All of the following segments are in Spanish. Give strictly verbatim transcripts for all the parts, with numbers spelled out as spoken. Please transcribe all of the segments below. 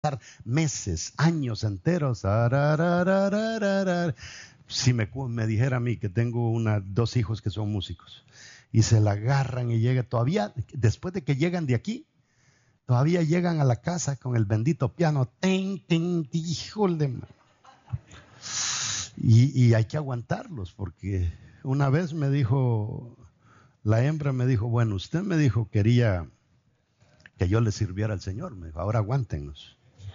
pasar meses, años enteros. Si me, me dijera a mí que tengo una, dos hijos que son músicos y se la agarran y llega todavía, después de que llegan de aquí, todavía llegan a la casa con el bendito piano. Ten, ten, híjole. Y, y hay que aguantarlos, porque una vez me dijo, la hembra me dijo, bueno, usted me dijo quería que yo le sirviera al Señor. Me dijo, ahora aguántenos.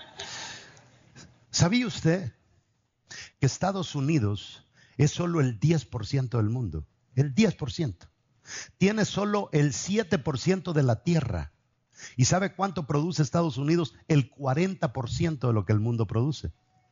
¿Sabía usted que Estados Unidos es solo el diez por ciento del mundo? El diez por ciento. Tiene solo el siete por ciento de la tierra. ¿Y sabe cuánto produce Estados Unidos? El cuarenta por ciento de lo que el mundo produce.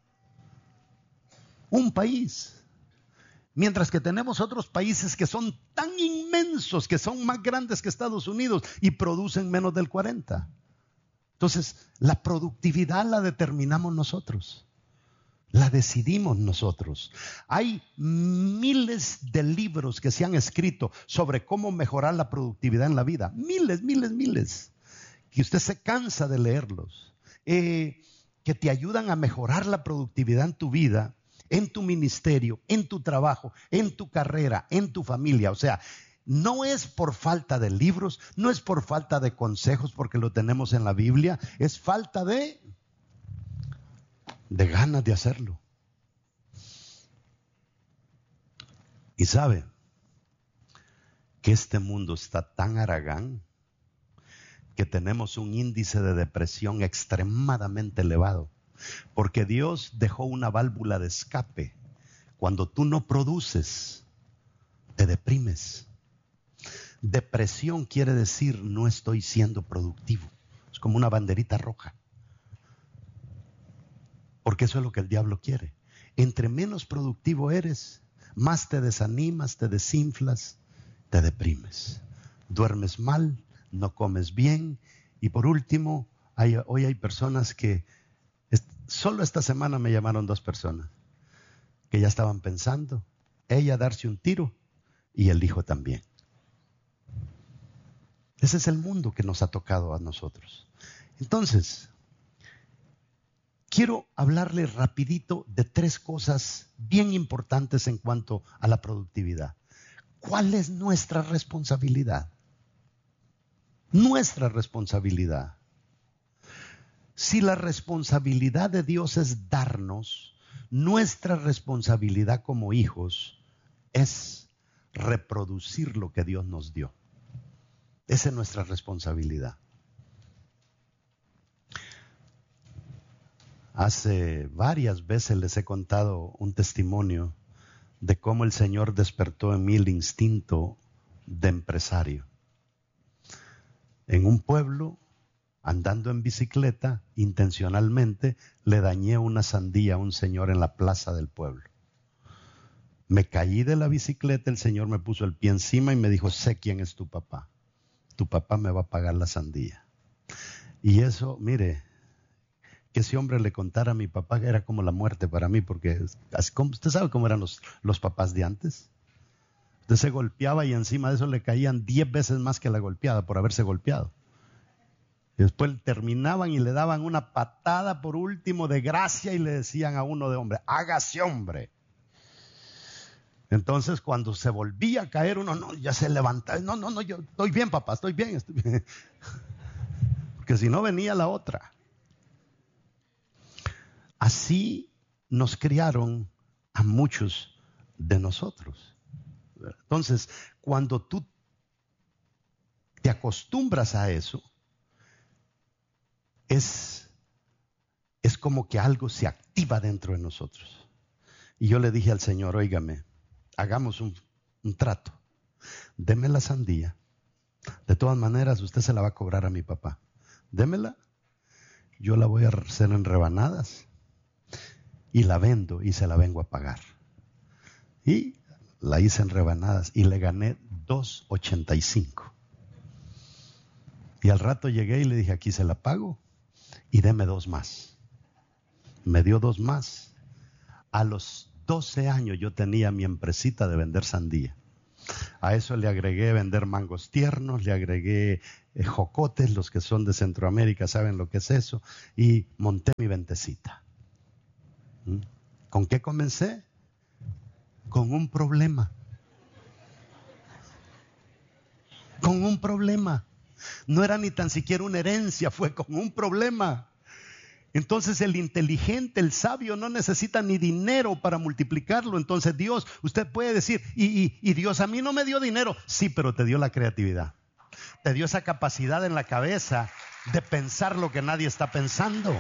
Un país. Mientras que tenemos otros países que son tan inmensos, que son más grandes que Estados Unidos y producen menos del cuarenta. Entonces, la productividad la determinamos nosotros. La decidimos nosotros. Hay miles de libros que se han escrito sobre cómo mejorar la productividad en la vida. Miles, miles, miles. Que usted se cansa de leerlos. Eh, que te ayudan a mejorar la productividad en tu vida, en tu ministerio, en tu trabajo, en tu carrera, en tu familia. O sea, no es por falta de libros, no es por falta de consejos porque lo tenemos en la Biblia, es falta de, de ganas de hacerlo. Y sabe que este mundo está tan haragán que tenemos un índice de depresión extremadamente elevado. Porque Dios dejó una válvula de escape. Cuando tú no produces, te deprimes. Depresión quiere decir no estoy siendo productivo. Es como una banderita roja. Porque eso es lo que el diablo quiere. Entre menos productivo eres, más te desanimas, te desinflas, te deprimes. Duermes mal, no comes bien. Y por último, hay, hoy hay personas que solo esta semana me llamaron dos personas que ya estaban pensando, ella darse un tiro y el hijo también. Ese es el mundo que nos ha tocado a nosotros. Entonces, quiero hablarle rapidito de tres cosas bien importantes en cuanto a la productividad. ¿Cuál es nuestra responsabilidad? Nuestra responsabilidad. Si la responsabilidad de Dios es darnos, nuestra responsabilidad como hijos es reproducir lo que Dios nos dio. Esa es nuestra responsabilidad. Hace varias veces les he contado un testimonio de cómo el Señor despertó en mí el instinto de empresario. En un pueblo, andando en bicicleta, intencionalmente le dañé una sandía a un señor en la plaza del pueblo. Me caí de la bicicleta, el Señor me puso el pie encima y me dijo, sé quién es tu papá. Tu papá me va a pagar la sandía. Y eso, mire, que ese hombre le contara a mi papá que era como la muerte para mí, porque usted sabe cómo eran los, los papás de antes. Usted se golpeaba y encima de eso le caían diez veces más que la golpeada por haberse golpeado. Y después terminaban y le daban una patada por último de gracia y le decían a uno de hombre, hágase hombre. Entonces cuando se volvía a caer uno, no, ya se levantaba, no, no, no, yo estoy bien papá, estoy bien, estoy bien. Porque si no venía la otra. Así nos criaron a muchos de nosotros. Entonces, cuando tú te acostumbras a eso, es, es como que algo se activa dentro de nosotros. Y yo le dije al Señor, óigame, hagamos un, un trato. Deme la sandía. De todas maneras, usted se la va a cobrar a mi papá. Démela. Yo la voy a hacer en rebanadas. Y la vendo y se la vengo a pagar. Y la hice en rebanadas y le gané dos ochenta y cinco. Y al rato llegué y le dije, aquí se la pago y deme dos más. Me dio dos más. A los doce años yo tenía mi empresita de vender sandía. A eso le agregué vender mangos tiernos, le agregué eh, jocotes, los que son de Centroamérica saben lo que es eso, y monté mi ventecita. ¿Mm? ¿Con qué comencé? Con un problema. Con un problema. No era ni tan siquiera una herencia, fue con un problema. Entonces el inteligente, el sabio no necesita ni dinero para multiplicarlo. Entonces Dios, usted puede decir, y, y, y Dios a mí no me dio dinero. Sí, pero te dio la creatividad. Te dio esa capacidad en la cabeza de pensar lo que nadie está pensando.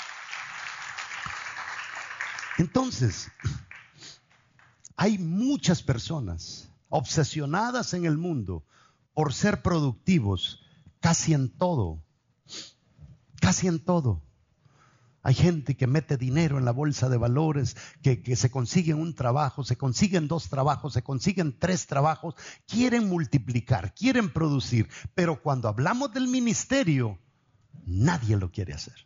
Entonces, hay muchas personas obsesionadas en el mundo por ser productivos casi en todo. Casi en todo. Hay gente que mete dinero en la bolsa de valores, que, que se consiguen un trabajo, se consiguen dos trabajos, se consiguen tres trabajos, quieren multiplicar, quieren producir, pero cuando hablamos del ministerio, nadie lo quiere hacer.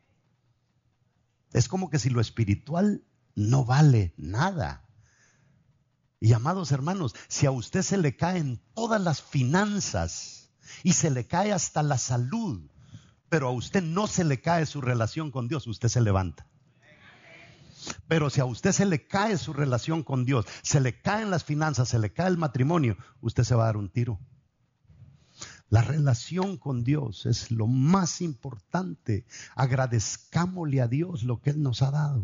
Es como que si lo espiritual no vale nada. Y amados hermanos, si a usted se le caen todas las finanzas y se le cae hasta la salud, pero a usted no se le cae su relación con Dios, usted se levanta. Pero si a usted se le cae su relación con Dios, se le caen las finanzas, se le cae el matrimonio, usted se va a dar un tiro. La relación con Dios es lo más importante. Agradezcámosle a Dios lo que Él nos ha dado.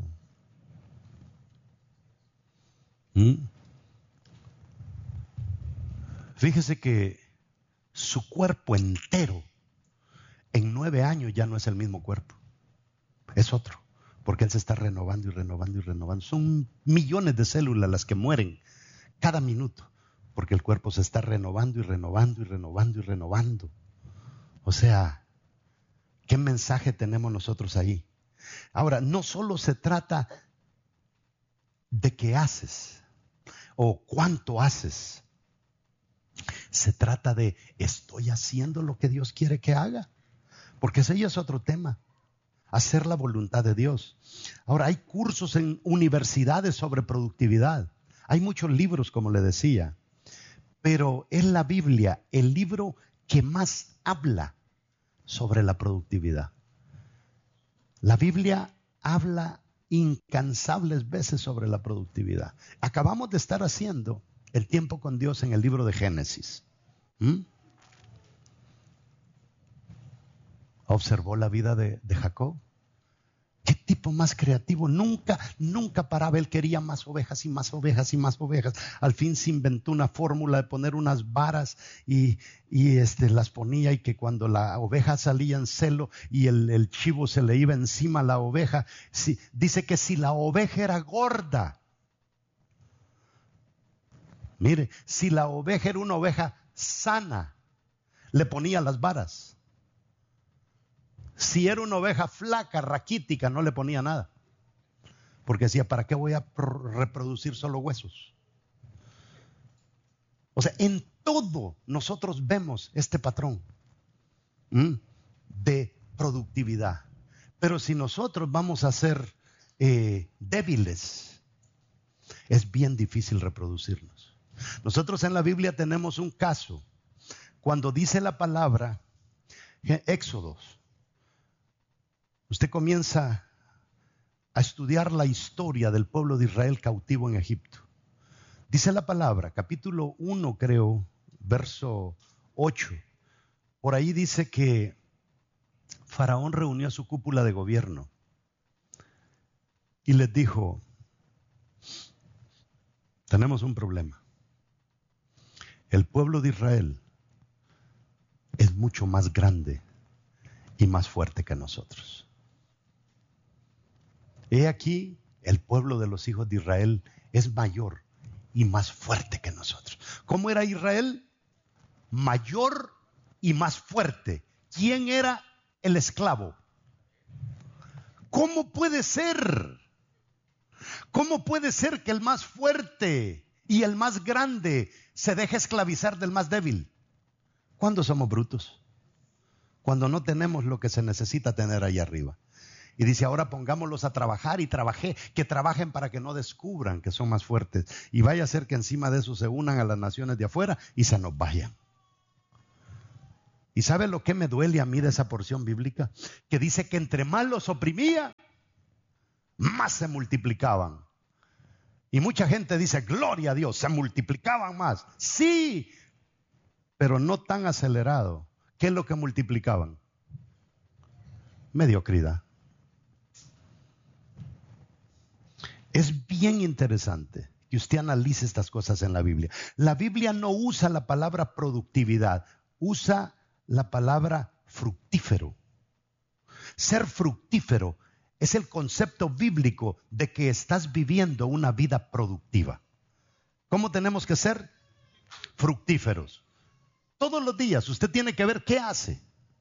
¿Mm? Fíjese que su cuerpo entero en nueve años ya no es el mismo cuerpo, es otro, porque Él se está renovando y renovando y renovando. Son millones de células las que mueren cada minuto, porque el cuerpo se está renovando y renovando y renovando y renovando. O sea, ¿qué mensaje tenemos nosotros ahí? Ahora, no solo se trata de qué haces o cuánto haces, se trata de ¿estoy haciendo lo que Dios quiere que haga? Porque ese ya es otro tema, hacer la voluntad de Dios. Ahora, hay cursos en universidades sobre productividad. Hay muchos libros, como le decía, pero es la Biblia el libro que más habla sobre la productividad. La Biblia habla incansables veces sobre la productividad. Acabamos de estar haciendo el tiempo con Dios en el libro de Génesis. ¿Mm? Observó la vida de, de Jacob. Qué tipo más creativo. Nunca, nunca paraba. Él quería más ovejas y más ovejas y más ovejas. Al fin se inventó una fórmula de poner unas varas y, y este, las ponía, y que cuando la oveja salía en celo y el, el chivo se le iba encima a la oveja, si, dice que si la oveja era gorda, mire, si la oveja era una oveja sana, le ponía las varas. Si era una oveja flaca, raquítica, no le ponía nada. Porque decía, ¿para qué voy a reproducir solo huesos? O sea, en todo nosotros vemos este patrón ¿m? de productividad. Pero si nosotros vamos a ser eh, débiles, es bien difícil reproducirnos. Nosotros en la Biblia tenemos un caso. Cuando dice la palabra Éxodos, usted comienza a estudiar la historia del pueblo de Israel cautivo en Egipto. Dice la palabra, capítulo uno creo, verso ocho. Por ahí dice que Faraón reunió a su cúpula de gobierno y les dijo, tenemos un problema. El pueblo de Israel es mucho más grande y más fuerte que nosotros. He aquí, el pueblo de los hijos de Israel es mayor y más fuerte que nosotros. ¿Cómo era Israel? Mayor y más fuerte. ¿Quién era el esclavo? ¿Cómo puede ser? ¿Cómo puede ser que el más fuerte y el más grande se deje esclavizar del más débil? ¿Cuándo somos brutos? Cuando no tenemos lo que se necesita tener ahí arriba. Y dice, ahora pongámoslos a trabajar y trabajé, que trabajen para que no descubran que son más fuertes. Y vaya a ser que encima de eso se unan a las naciones de afuera y se nos vayan. ¿Y sabe lo que me duele a mí de esa porción bíblica? Que dice que entre más los oprimía, más se multiplicaban. Y mucha gente dice, gloria a Dios, se multiplicaban más. Sí, pero no tan acelerado. ¿Qué es lo que multiplicaban? Mediocridad. Es bien interesante que usted analice estas cosas en la Biblia. La Biblia no usa la palabra productividad, usa la palabra fructífero. Ser fructífero es el concepto bíblico de que estás viviendo una vida productiva. ¿Cómo tenemos que ser? Fructíferos. Todos los días usted tiene que ver qué hace.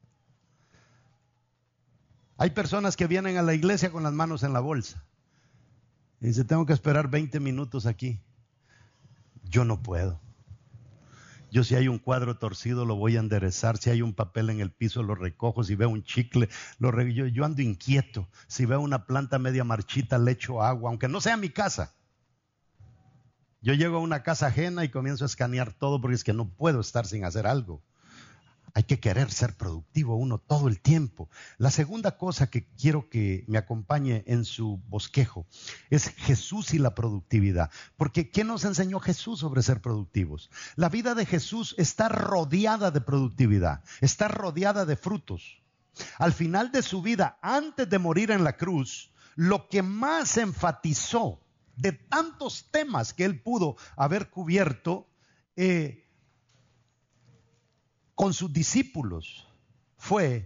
Hay personas que vienen a la iglesia con las manos en la bolsa. Y dice, tengo que esperar veinte minutos aquí. Yo no puedo. Yo si hay un cuadro torcido lo voy a enderezar. Si hay un papel en el piso lo recojo. Si veo un chicle, lo re... yo, yo ando inquieto. Si veo una planta media marchita le echo agua, aunque no sea mi casa. Yo llego a una casa ajena y comienzo a escanear todo porque es que no puedo estar sin hacer algo. Hay que querer ser productivo uno todo el tiempo. La segunda cosa que quiero que me acompañe en su bosquejo es Jesús y la productividad. Porque ¿qué nos enseñó Jesús sobre ser productivos? La vida de Jesús está rodeada de productividad, está rodeada de frutos. Al final de su vida, antes de morir en la cruz, lo que más enfatizó de tantos temas que él pudo haber cubierto, eh, con sus discípulos fue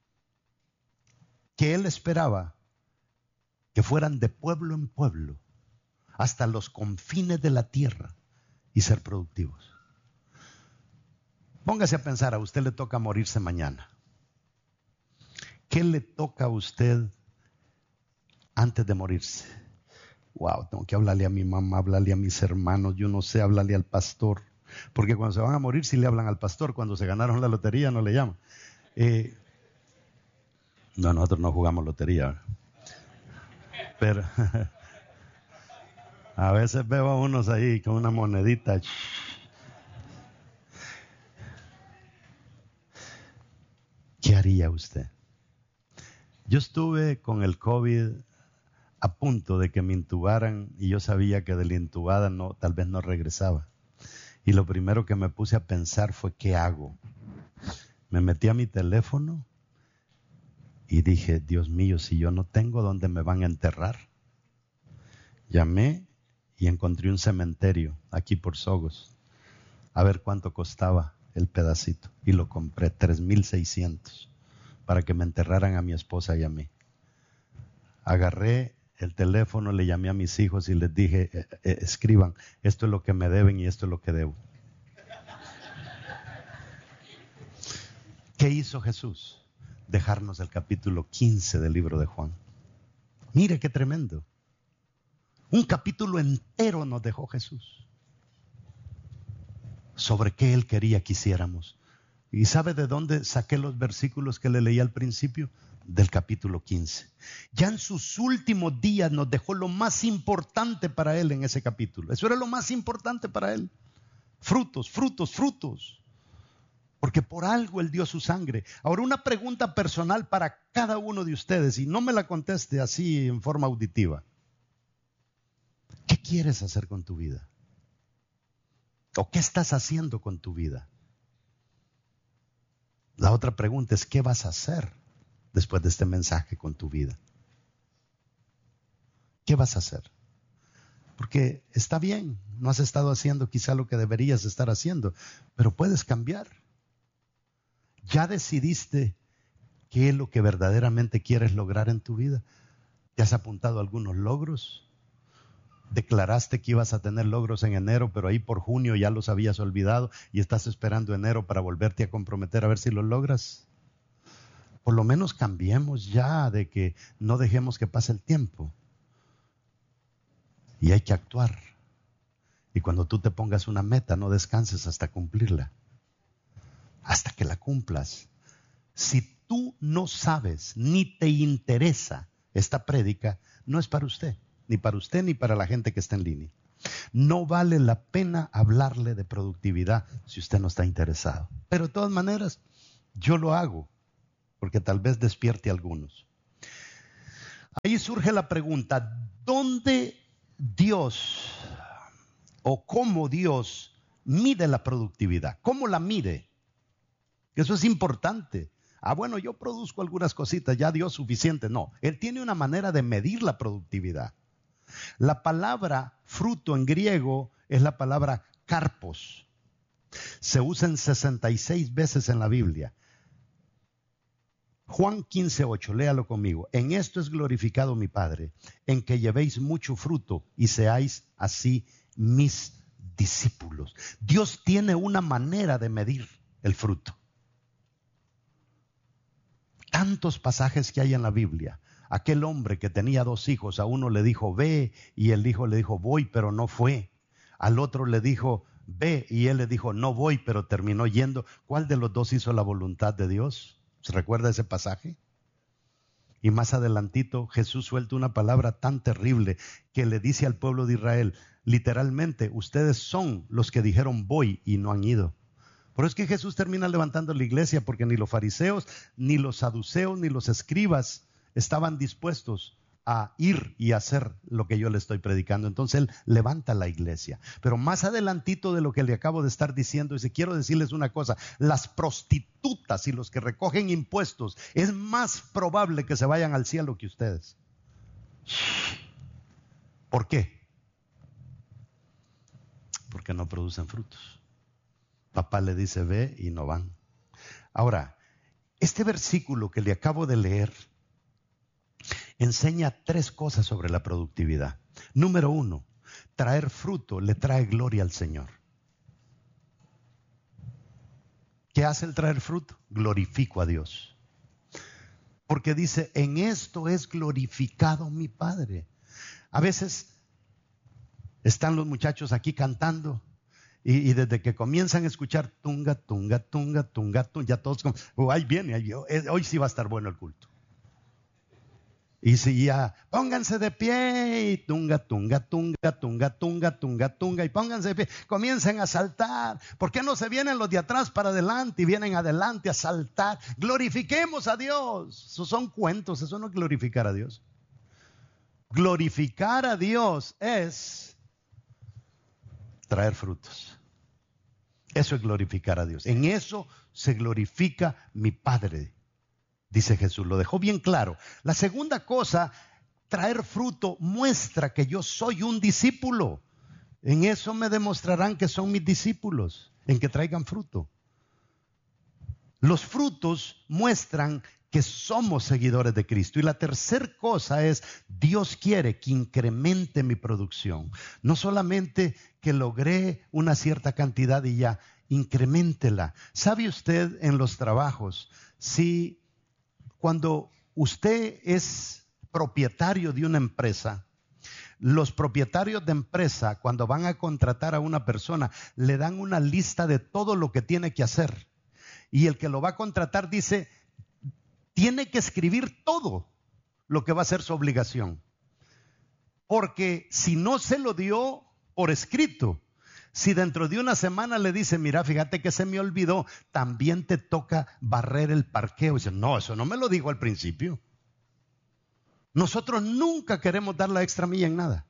que él esperaba que fueran de pueblo en pueblo hasta los confines de la tierra y ser productivos. Póngase a pensar, a usted le toca morirse mañana. ¿Qué le toca a usted antes de morirse? Wow, tengo que hablarle a mi mamá, hablarle a mis hermanos, yo no sé, hablarle al pastor. Porque cuando se van a morir sí le hablan al pastor. Cuando se ganaron la lotería no le llaman. Eh, no, nosotros no jugamos lotería. Pero a veces veo a unos ahí con una monedita. ¿Qué haría usted? Yo estuve con el COVID a punto de que me intubaran y yo sabía que de la intubada no, tal vez no regresaba. Y lo primero que me puse a pensar fue, ¿qué hago? Me metí a mi teléfono y dije, Dios mío, si yo no tengo dónde me van a enterrar. Llamé y encontré un cementerio aquí por Sogos. A ver cuánto costaba el pedacito. Y lo compré, tres mil seiscientos, para que me enterraran a mi esposa y a mí. Agarré el teléfono, le llamé a mis hijos y les dije, eh, eh, escriban, esto es lo que me deben y esto es lo que debo. ¿Qué hizo Jesús? Dejarnos el capítulo quince del libro de Juan. Mire qué tremendo. Un capítulo entero nos dejó Jesús. Sobre qué Él quería que hiciéramos. ¿Y sabe de dónde saqué los versículos que le leí al principio? Del capítulo quince. Ya en sus últimos días nos dejó lo más importante para Él en ese capítulo. Eso era lo más importante para Él. Frutos, frutos, frutos. Porque por algo Él dio su sangre. Ahora una pregunta personal para cada uno de ustedes, y no me la conteste así en forma auditiva. ¿Qué quieres hacer con tu vida? ¿O qué estás haciendo con tu vida? La otra pregunta es, ¿qué vas a hacer después de este mensaje con tu vida? ¿Qué vas a hacer? Porque está bien, no has estado haciendo quizá lo que deberías estar haciendo, pero puedes cambiar. ¿Ya decidiste qué es lo que verdaderamente quieres lograr en tu vida? ¿Te has apuntado a algunos logros? Declaraste que ibas a tener logros en enero, pero ahí por junio ya los habías olvidado y estás esperando enero para volverte a comprometer a ver si los logras. Por lo menos cambiemos ya, de que no dejemos que pase el tiempo. Y hay que actuar. Y cuando tú te pongas una meta, no descanses hasta cumplirla. Hasta que la cumplas. Si tú no sabes ni te interesa esta prédica no es para usted, ni para usted ni para la gente que está en línea. No vale la pena hablarle de productividad si usted no está interesado. Pero de todas maneras, yo lo hago, porque tal vez despierte a algunos. Ahí surge la pregunta, ¿dónde Dios o cómo Dios mide la productividad? ¿Cómo la mide? Eso es importante. Ah, bueno, yo produzco algunas cositas, ya Dios suficiente. No, Él tiene una manera de medir la productividad. La palabra fruto en griego es la palabra karpos. Se usa en sesenta y seis veces en la Biblia. Juan quince ocho, léalo conmigo. En esto es glorificado mi Padre, en que llevéis mucho fruto y seáis así mis discípulos. Dios tiene una manera de medir el fruto. Tantos pasajes que hay en la Biblia. Aquel hombre que tenía dos hijos, a uno le dijo ve y el hijo le dijo voy, pero no fue. Al otro le dijo ve y él le dijo no voy, pero terminó yendo. ¿Cuál de los dos hizo la voluntad de Dios? ¿Se recuerda ese pasaje? Y más adelantito Jesús suelta una palabra tan terrible que le dice al pueblo de Israel, literalmente, ustedes son los que dijeron voy y no han ido. Por eso es que Jesús termina levantando la iglesia, porque ni los fariseos, ni los saduceos, ni los escribas estaban dispuestos a ir y hacer lo que yo le estoy predicando. Entonces Él levanta la iglesia. Pero más adelantito de lo que le acabo de estar diciendo, dice, quiero decirles una cosa, las prostitutas y los que recogen impuestos, es más probable que se vayan al cielo que ustedes. ¿Por qué? Porque no producen frutos. Papá le dice ve y no van. Ahora, este versículo que le acabo de leer enseña tres cosas sobre la productividad. Número uno, traer fruto le trae gloria al Señor. ¿Qué hace el traer fruto? Glorifico a Dios. Porque dice, en esto es glorificado mi Padre. A veces están los muchachos aquí cantando y, y desde que comienzan a escuchar tunga, tunga, tunga, tunga, tunga, ya todos como, oh, ahí viene, ahí viene, hoy sí va a estar bueno el culto. Y si ya, pónganse de pie, y tunga, tunga, tunga, tunga, tunga, tunga, tunga, y pónganse de pie, comiencen a saltar. ¿Por qué no se vienen los de atrás para adelante y vienen adelante a saltar? Glorifiquemos a Dios. Esos son cuentos, eso no es glorificar a Dios. Glorificar a Dios es traer frutos. Eso es glorificar a Dios. En eso se glorifica mi Padre. Dice Jesús, lo dejó bien claro. La segunda cosa, traer fruto muestra que yo soy un discípulo. En eso me demostrarán que son mis discípulos, en que traigan fruto. Los frutos muestran que somos seguidores de Cristo. Y la tercera cosa es, Dios quiere que incremente mi producción. No solamente que logré una cierta cantidad y ya, increméntela. ¿Sabe usted en los trabajos, si cuando usted es propietario de una empresa, los propietarios de empresa, cuando van a contratar a una persona, le dan una lista de todo lo que tiene que hacer. Y el que lo va a contratar dice, tiene que escribir todo lo que va a ser su obligación. Porque si no se lo dio por escrito, si dentro de una semana le dice, mira, fíjate que se me olvidó, también te toca barrer el parqueo. Y dice, no, eso no me lo dijo al principio. Nosotros nunca queremos dar la extra milla en nada.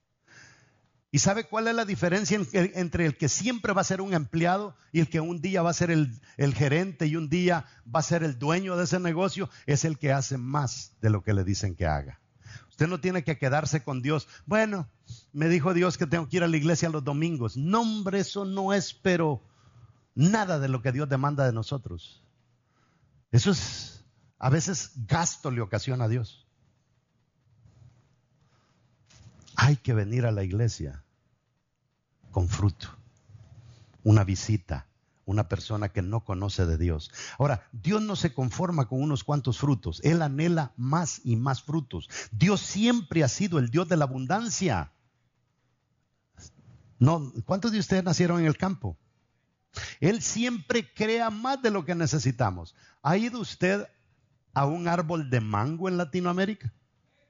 ¿Y sabe cuál es la diferencia entre el que siempre va a ser un empleado y el que un día va a ser el, el gerente y un día va a ser el dueño de ese negocio? Es el que hace más de lo que le dicen que haga. Usted no tiene que quedarse con Dios. Bueno, me dijo Dios que tengo que ir a la iglesia los domingos. No, hombre, eso no es, pero nada de lo que Dios demanda de nosotros. Eso es, a veces gasto le ocasiona a Dios. Hay que venir a la iglesia con fruto. Una visita, una persona que no conoce de Dios. Ahora, Dios no se conforma con unos cuantos frutos. Él anhela más y más frutos. Dios siempre ha sido el Dios de la abundancia. No, ¿cuántos de ustedes nacieron en el campo? Él siempre crea más de lo que necesitamos. ¿Ha ido usted a un árbol de mango en Latinoamérica?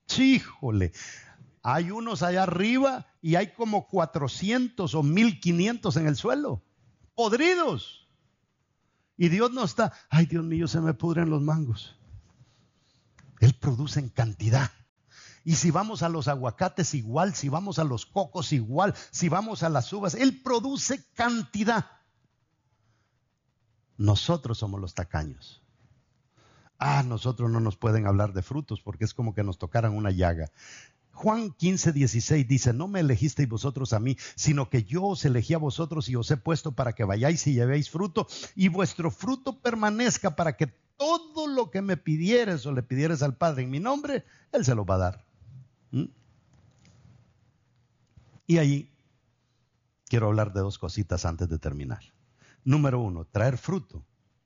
Híjole, hay unos allá arriba y hay como cuatrocientos o mil quinientos en el suelo, podridos. Y Dios no está, ay Dios mío, se me pudren los mangos. Él produce en cantidad. Y si vamos a los aguacates igual, si vamos a los cocos igual, si vamos a las uvas, Él produce cantidad. Nosotros somos los tacaños. Ah, nosotros no nos pueden hablar de frutos porque es como que nos tocaran una llaga. Juan quince, dieciséis dice, no me elegisteis vosotros a mí, sino que yo os elegí a vosotros y os he puesto para que vayáis y llevéis fruto, y vuestro fruto permanezca, para que todo lo que me pidieres o le pidieres al Padre en mi nombre, Él se lo va a dar. ¿Mm? Y allí quiero hablar de dos cositas antes de terminar. Número uno, traer fruto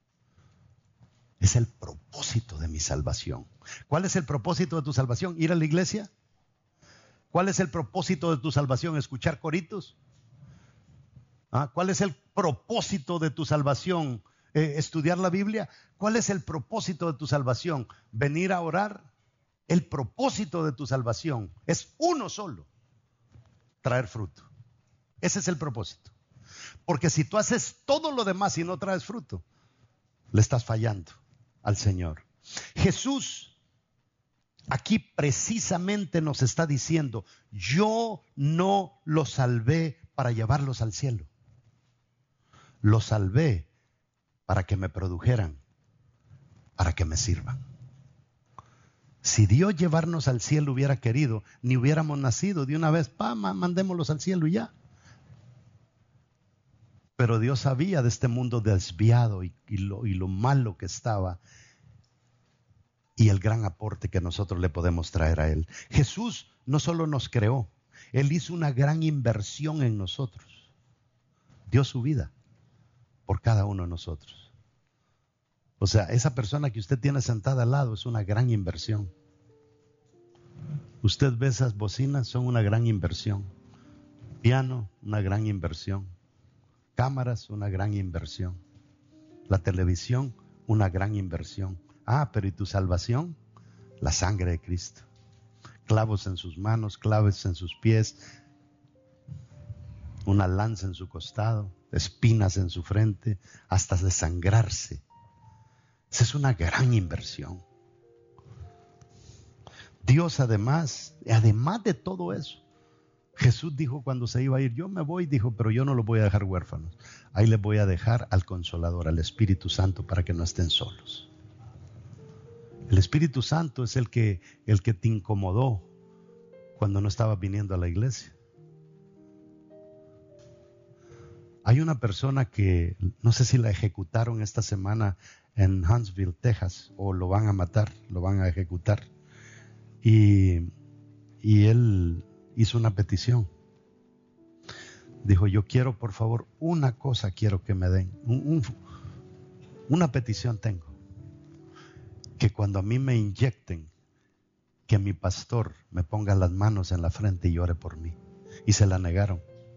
es el propósito de mi salvación. ¿Cuál es el propósito de tu salvación? ¿Ir a la iglesia? ¿Cuál es el propósito de tu salvación? ¿Escuchar coritos? ¿Ah? ¿Cuál es el propósito de tu salvación? Eh, ¿Estudiar la Biblia? ¿Cuál es el propósito de tu salvación? ¿Venir a orar? El propósito de tu salvación es uno solo: traer fruto. Ese es el propósito. Porque si tú haces todo lo demás y no traes fruto, le estás fallando al Señor. Jesús aquí precisamente nos está diciendo, yo no los salvé para llevarlos al cielo. Los salvé para que me produjeran, para que me sirvan. Si Dios llevarnos al cielo hubiera querido, ni hubiéramos nacido de una vez, pa, mandémoslos al cielo y ya. Pero Dios sabía de este mundo desviado y, y, lo, y lo malo que estaba, y el gran aporte que nosotros le podemos traer a Él. Jesús no solo nos creó, Él hizo una gran inversión en nosotros. Dio su vida por cada uno de nosotros. O sea, esa persona que usted tiene sentada al lado es una gran inversión. Usted ve esas bocinas, son una gran inversión. Piano, una gran inversión. Cámaras, una gran inversión. La televisión, una gran inversión. Ah, pero ¿y tu salvación? La sangre de Cristo. Clavos en sus manos, clavos en sus pies, una lanza en su costado, espinas en su frente, hasta desangrarse. Esa es una gran inversión. Dios además, además de todo eso, Jesús dijo cuando se iba a ir, yo me voy, dijo, pero yo no los voy a dejar huérfanos. Ahí les voy a dejar al Consolador, al Espíritu Santo, para que no estén solos. El Espíritu Santo es el que, el que te incomodó cuando no estabas viniendo a la iglesia. Hay una persona que, no sé si la ejecutaron esta semana en Huntsville, Texas, o lo van a matar, lo van a ejecutar. Y, y él hizo una petición. Dijo, yo quiero, por favor, una cosa quiero que me den. Un, un, una petición tengo. Que cuando a mí me inyecten, que mi pastor me ponga las manos en la frente y ore por mí. Y se la negaron.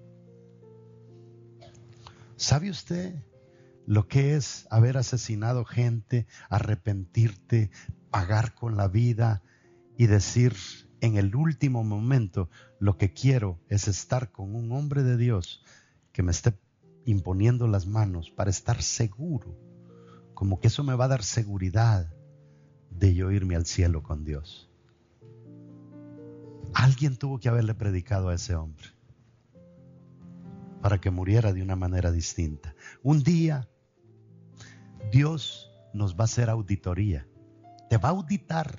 ¿Sabe usted lo que es haber asesinado gente, arrepentirte, pagar con la vida y decir en el último momento, lo que quiero es estar con un hombre de Dios que me esté imponiendo las manos para estar seguro, como que eso me va a dar seguridad de yo irme al cielo con Dios? Alguien tuvo que haberle predicado a ese hombre para que muriera de una manera distinta. Un día Dios nos va a hacer auditoría, te va a auditar.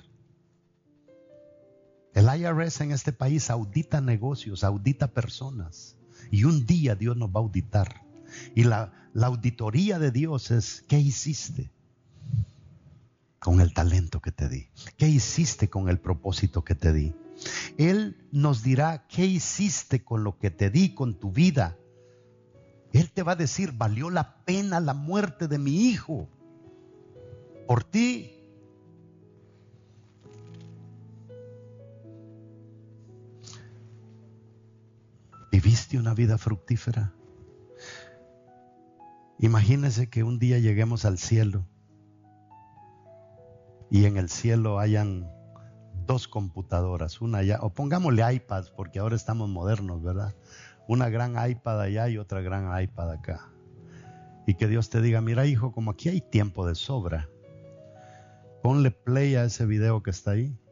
El I R S en este país audita negocios, audita personas, y un día Dios nos va a auditar. Y la, la auditoría de Dios es, ¿qué hiciste con el talento que te di? ¿Qué hiciste con el propósito que te di? Él nos dirá, ¿qué hiciste con lo que te di, con tu vida? Él te va a decir, valió la pena la muerte de mi hijo por ti. ¿Viviste una vida fructífera? Imagínese que un día lleguemos al cielo y en el cielo hayan dos computadoras, una allá, o pongámosle iPads porque ahora estamos modernos, ¿verdad? Una gran iPad allá y otra gran iPad acá. Y que Dios te diga, mira hijo, como aquí hay tiempo de sobra, ponle play a ese video que está ahí